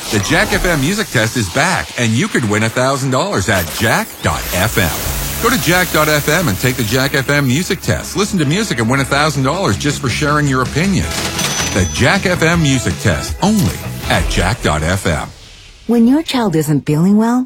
The Jack FM Music Test is back, and you could win $1,000 at jack.fm. Go to jack.fm and take the Jack FM Music Test. Listen to music and win $1,000 just for sharing your opinion. The Jack FM Music Test, only at jack.fm. When your child isn't feeling well,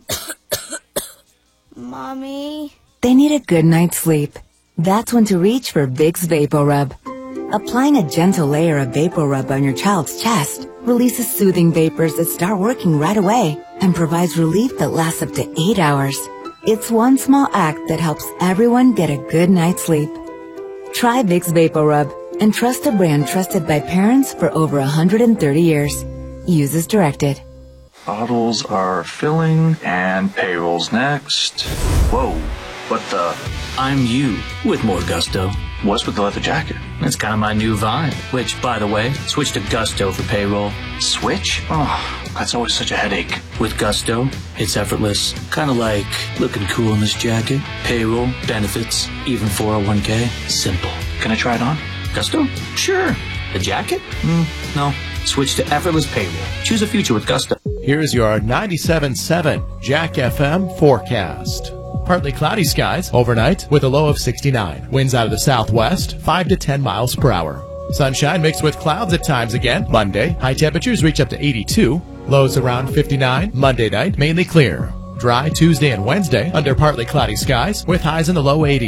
Mommy, they need a good night's sleep. That's when to reach for Vicks VapoRub. Applying a gentle layer of VapoRub on your child's chest releases soothing vapors that start working right away and provides relief that lasts up to 8 hours. It's one small act that helps everyone get a good night's sleep. Try Vicks VapoRub and trust a brand trusted by parents for over 130 years. Use as directed. Bottles are filling and payroll's next. Whoa, what the? I'm you with more gusto. What's with the leather jacket? It's kind of my new vibe, which, by the way, switch to Gusto for payroll. Switch? Oh, that's always such a headache. With Gusto, it's effortless. Kind of like looking cool in this jacket. Payroll, benefits, even 401k. Simple. Can I try it on? Gusto? Sure. The jacket? No. Switch to effortless payroll. Choose a future with Gusto. Here's your 97.7 Jack FM forecast. Partly cloudy skies overnight with a low of 69. Winds out of the southwest, 5 to 10 miles per hour. Sunshine mixed with clouds at times again. Monday, high temperatures reach up to 82. Lows around 59. Monday night, mainly clear. Dry Tuesday and Wednesday under partly cloudy skies with highs in the low 80s.